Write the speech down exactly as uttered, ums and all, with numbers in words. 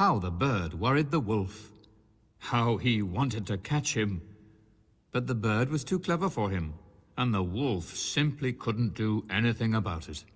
How the bird worried the wolf. How he wanted to catch him. But the bird was too clever for him, and the wolf simply couldn't do anything about it.